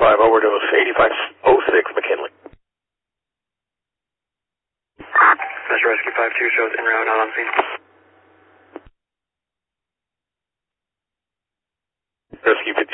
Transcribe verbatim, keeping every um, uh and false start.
five overdose, eighty-five oh six McKinley. Metro Rescue five two shows en route, not on scene. Rescue